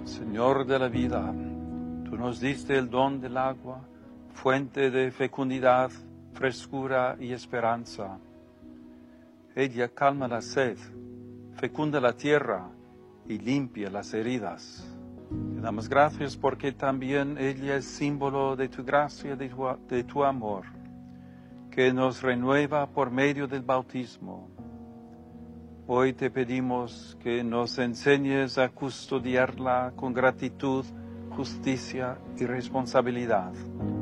Señor de la vida, tú nos diste el don del agua, fuente de fecundidad, frescura y esperanza. Ella calma la sed, fecunda la tierra y limpia las heridas. Te damos gracias porque también ella es símbolo de tu gracia, de tu amor, que nos renueva por medio del bautismo. Hoy te pedimos que nos enseñes a custodiarla con gratitud, justicia y responsabilidad.